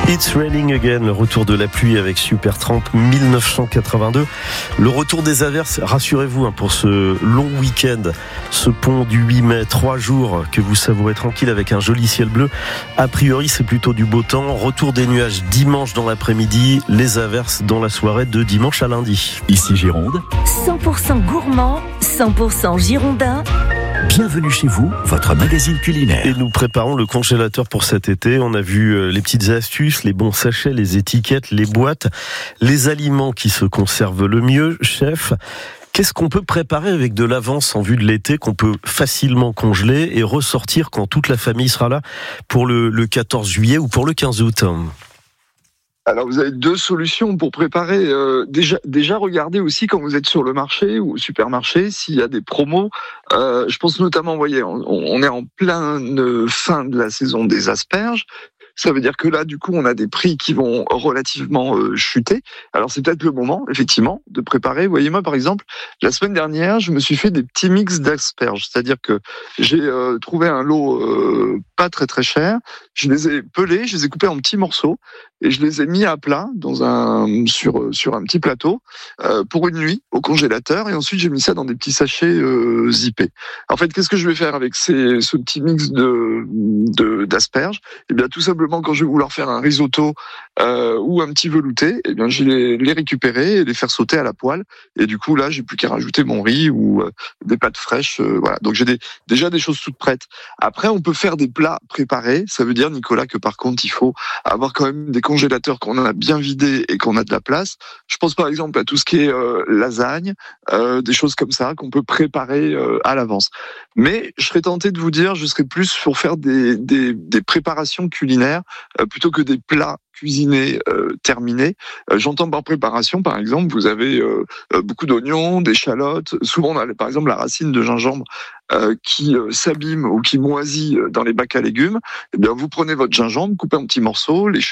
It's Raining Again, le retour de la pluie avec Supertramp 1982. Le retour des averses, rassurez-vous, pour ce long week-end, ce pont du 8 mai, 3 jours que vous savourez tranquille avec un joli ciel bleu. A priori, c'est plutôt du beau temps. Retour des nuages dimanche dans l'après-midi, les averses dans la soirée de dimanche à lundi. Ici Gironde. 100% gourmand, 100% girondin. Bienvenue chez vous, votre magazine culinaire. Et nous préparons le congélateur pour cet été. On a vu les petites astuces, les bons sachets, les étiquettes, les boîtes, les aliments qui se conservent le mieux. Chef, qu'est-ce qu'on peut préparer avec de l'avance en vue de l'été, qu'on peut facilement congeler et ressortir quand toute la famille sera là pour le 14 juillet ou pour le 15 août ? Alors vous avez deux solutions pour préparer. Déjà regardez aussi quand vous êtes sur le marché ou au supermarché s'il y a des promos. Je pense notamment, vous voyez, on est en pleine fin de la saison des asperges. Ça veut dire que là, du coup, on a des prix qui vont relativement chuter. Alors, c'est peut-être le moment, effectivement, de préparer. Vous voyez, moi, par exemple, la semaine dernière, je me suis fait des petits mix d'asperges. C'est-à-dire que j'ai trouvé un lot pas très très cher. Je les ai pelés, je les ai coupés en petits morceaux et je les ai mis à plat sur un petit plateau pour une nuit au congélateur. Et ensuite, j'ai mis ça dans des petits sachets zippés. En fait, qu'est-ce que je vais faire avec ce petit mix d'asperges ? Eh bien, tout simplement, quand je vais vouloir faire un risotto ou un petit velouté, eh bien, je vais les récupérer et les faire sauter à la poêle. Et du coup, là, j'ai plus qu'à rajouter mon riz ou des pâtes fraîches. Voilà. Donc, j'ai déjà des choses toutes prêtes. Après, on peut faire des plats préparés. Ça veut dire, Nicolas, que par contre, il faut avoir quand même des congélateurs qu'on a bien vidés et qu'on a de la place. Je pense par exemple à tout ce qui est lasagne, des choses comme ça qu'on peut préparer à l'avance. Mais je serais tenté de vous dire, je serais plus pour faire des préparations culinaires plutôt que des plats cuisinés terminés. J'entends par préparation, par exemple, vous avez beaucoup d'oignons, d'échalotes. Souvent, on a par exemple la racine de gingembre qui s'abîme ou qui moisit dans les bacs à légumes. Eh bien, vous prenez votre gingembre, coupez en petits morceaux, l'échalote,